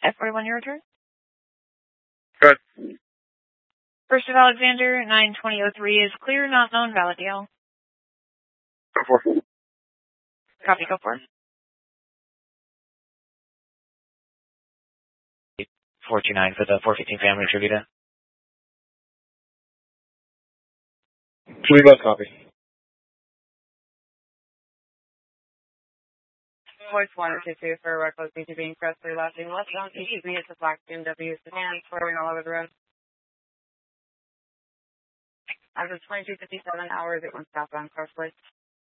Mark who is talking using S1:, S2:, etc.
S1: F41, your return.
S2: Good.
S1: First of Alexander, 92003 is clear, not known, valid deal.
S2: Go for.
S1: Copy, go for.
S3: 429 for the 415 family Tribute.
S2: Should we both copy?
S4: Voice 122 for Reckless BTB and Cressley lasting left on ETB. It's a black BMW sedan swirling all over the road. As of 22:57 hours, it went southbound Cressley.